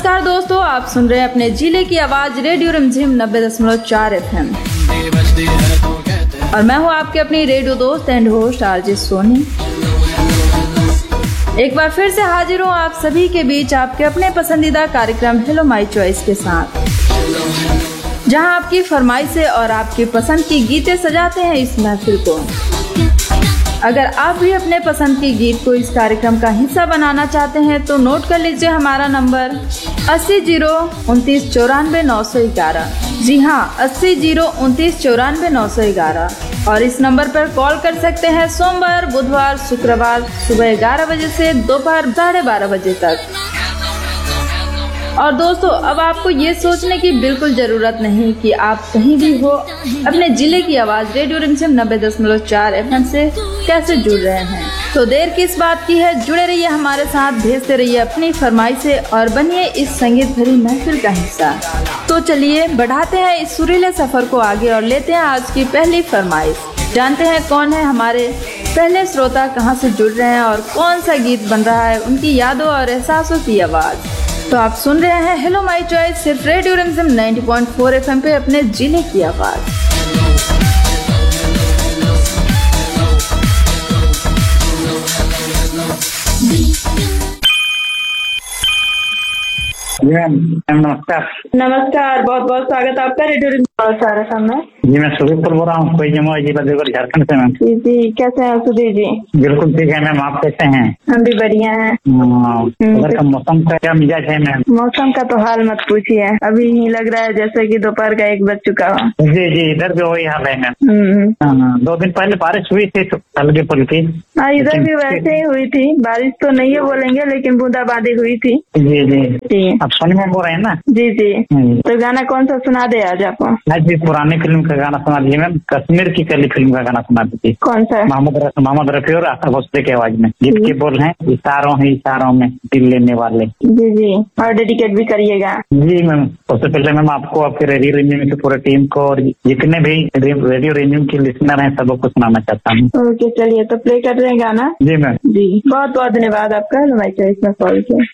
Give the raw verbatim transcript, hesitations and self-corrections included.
नमस्कार दोस्तों, आप सुन रहे हैं अपने जिले की आवाज रेडियो रिमझिम नब्बे दशमलव चार एफ एम और मैं हूं आपके अपनी रेडियो दोस्त एंड होस्ट आरजे सोनी। एक बार फिर से हाजिर हूं आप सभी के बीच आपके अपने पसंदीदा कार्यक्रम हेलो माय चॉइस के साथ, जहां आपकी फरमाइशें और आपकी पसंद की गीतें सजाते हैं इस महफिल को। अगर आप भी अपने पसंद के गीत को इस कार्यक्रम का हिस्सा बनाना चाहते हैं तो नोट कर लीजिए हमारा नंबर अस्सी जीरो उनतीस चौरानवे नौ सौ ग्यारह। जी हाँ, अस्सी जीरो उनतीस चौरानवे नौ सौ ग्यारह। और इस नंबर पर कॉल कर सकते हैं सोमवार, बुधवार, शुक्रवार सुबह ग्यारह बजे से दोपहर साढ़े बारह बजे तक। और दोस्तों, अब आपको ये सोचने की बिल्कुल जरूरत नहीं कि आप कहीं भी हो, अपने जिले की आवाज रेडियो रिमझिम नब्बे दशमलव चार एफ एम से कैसे जुड़ रहे हैं। तो देर किस बात की है, जुड़े रहिए हमारे साथ, भेजते रहिए अपनी फरमाइशें और बनिए इस संगीत भरी महफिल का हिस्सा। तो चलिए बढ़ाते हैं इस सुरीले सफर को आगे और लेते हैं आज की पहली फरमाइश। जानते हैं कौन है हमारे पहले श्रोता, कहां से जुड़ रहे हैं और कौन सा गीत बन रहा है उनकी यादों और एहसासों की आवाज। तो आप सुन रहे हैं हेलो माय चॉइस सिर्फ रेडियो रिमझिम नब्बे पॉइंट चार एफ एम पे, अपने जिले की आवाज। नमस्कार। नमस्कार, बहुत बहुत स्वागत आपका रेडियो रिमझिम चार एफ एम में। जी मैं सुधीर बोल रहा हूँ, कोई जमुई जिला देवघर झारखंड से मैम। जी जी, कैसे हैं सुधीर जी? बिल्कुल ठीक है मैम, आप कैसे हैं? हम भी बढ़िया हैं। उधर का मौसम का क्या मिजाज है मैम? मौसम का तो हाल मत पूछिए, अभी ही लग रहा है जैसे कि दोपहर का एक बज चुका हो। जी जी, इधर भी वही हाल है मैम। दो दिन पहले बारिश हुई थी हल्की फुल्की। हाँ, इधर भी वैसे ही हुई थी, बारिश तो नहीं है बोलेंगे लेकिन बूंदाबांदी हुई थी। जी जी जी, आप सोनी में बोल रहे हैं ना? जी जी। तो गाना कौन सा सुना दे आज आपको? आज भी पुरानी फिल्म का गाना सुना दीजिए मैम, कश्मीर की कली फिल्म का गाना सुना दीजिए। कौन सा? मोहम्मद मोहम्मद रफी और आशा भोसले की आवाज में। गीत के बोल हैं, इशारों है इशारों में दिल लेने वाले। जी जी, और डेडिकेट भी करिएगा। जी मैम, सबसे पहले मैम आपको, आपके रेडियो रिमझिम की पूरे टीम को और जितने भी रेडियो रिमझिम के लिसनर हैं सबको सुनाना चाहता हूँ। ओके, चलिए तो प्ले कर रहे हैं गाना। जी मैम। जी, बहुत बहुत धन्यवाद आपका हमारी चॉइस में कॉल किया।